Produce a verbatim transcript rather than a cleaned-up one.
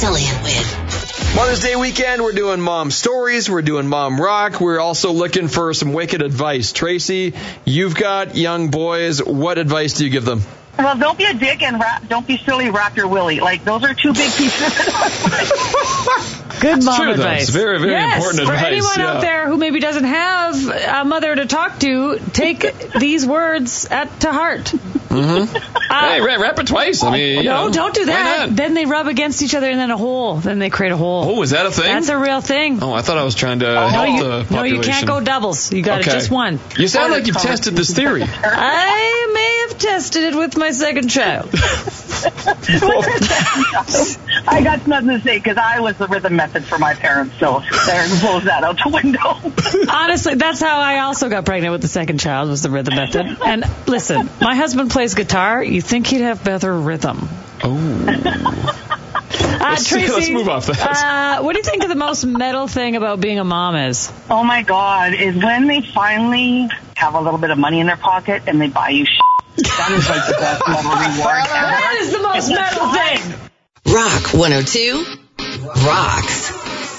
Jillian with. Mother's Day weekend, we're doing mom stories, we're doing mom rock, we're also looking for some wicked advice. Tracy, you've got young boys. What advice do you give them? Well, don't be a dick and rap, don't be silly, wrap your willy. Like, those are two big pieces of advice. Good mom True, advice. That's very, very yes, important for advice. For anyone yeah. out there who maybe doesn't have a mother to talk to, take these words at to heart. Mm-hmm. Uh, hey, rap it twice. I mean, you no, know, don't do that. Then they rub against each other and then a hole. Then they create a hole. Oh, is that a thing? That's a real thing. Oh, I thought I was trying to oh, help no, you, the population. No, you can't go doubles. You got okay. it just one. You sound like you've tested this theory. I may have tested it with my second child. I got nothing to say because I was the rhythm method for my parents, so there blows that out the window. Honestly, that's how I also got pregnant with the second child, was the rhythm method. And listen, my husband plays guitar. You think he'd have better rhythm. Oh. Uh, let's, Tracy, let's move off that. Uh, what do you think of the most metal thing about being a mom is? Oh, my God, is when they finally have a little bit of money in their pocket and they buy you shit. That is like the best metal reward ever. That is the most metal thing. Rock one oh two rocks.